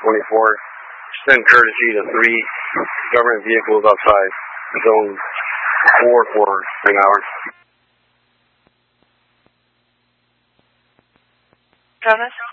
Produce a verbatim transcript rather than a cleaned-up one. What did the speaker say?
twenty-four. Extend courtesy to three government vehicles outside zone four for an hour. Thomas?